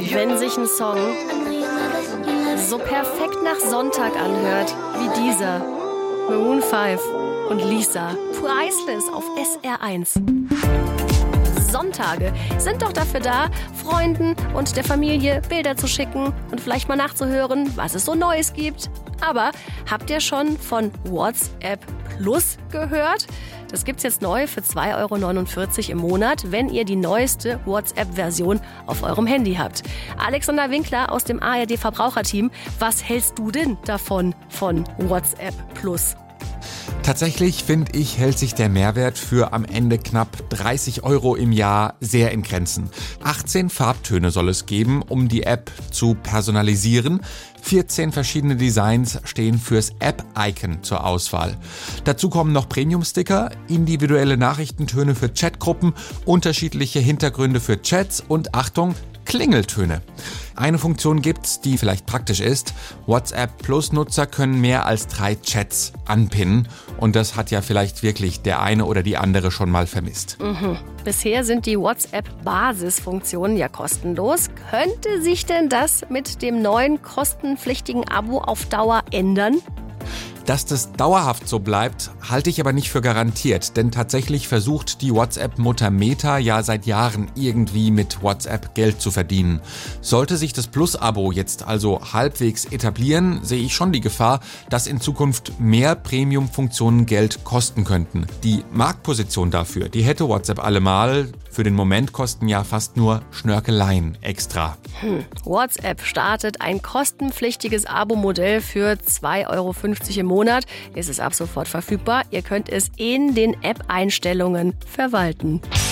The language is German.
Wenn sich ein Song so perfekt nach Sonntag anhört wie dieser, Maroon 5 und Lisa, Priceless auf SR1. Sonntage sind doch dafür da, Freunden und der Familie Bilder zu schicken und vielleicht mal nachzuhören, was es so Neues gibt. Aber habt ihr schon von WhatsApp Plus gehört? Das gibt's jetzt neu für 2,49 € im Monat, wenn ihr die neueste WhatsApp-Version auf eurem Handy habt. Alexander Winkler aus dem ARD-Verbraucherteam, was hältst du denn davon von WhatsApp Plus? Tatsächlich, finde ich, hält sich der Mehrwert für am Ende knapp 30 € im Jahr sehr in Grenzen. 18 Farbtöne soll es geben, um die App zu personalisieren. 14 verschiedene Designs stehen fürs App-Icon zur Auswahl. Dazu kommen noch Premium-Sticker, individuelle Nachrichtentöne für Chatgruppen, unterschiedliche Hintergründe für Chats und Achtung, Klingeltöne. Eine Funktion gibt's, die vielleicht praktisch ist. WhatsApp Plus-Nutzer können mehr als 3 Chats anpinnen. Und das hat ja vielleicht wirklich der eine oder die andere schon mal vermisst. Bisher sind die WhatsApp-Basisfunktionen ja kostenlos. Könnte sich denn das mit dem neuen kostenpflichtigen Abo auf Dauer ändern? Dass das dauerhaft so bleibt, halte ich aber nicht für garantiert, denn tatsächlich versucht die WhatsApp-Mutter Meta ja seit Jahren irgendwie mit WhatsApp Geld zu verdienen. Sollte sich das Plus-Abo jetzt also halbwegs etablieren, sehe ich schon die Gefahr, dass in Zukunft mehr Premium-Funktionen Geld kosten könnten. Die Marktposition dafür, die hätte WhatsApp allemal. Für den Moment kosten ja fast nur Schnörkeleien extra. WhatsApp startet ein kostenpflichtiges Abo-Modell für 2,50 € im Monat. Es ist ab sofort verfügbar. Ihr könnt es in den App-Einstellungen verwalten.